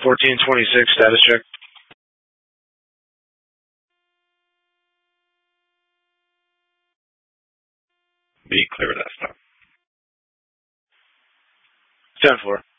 1426, status check. Be clear of that stuff. 10-4.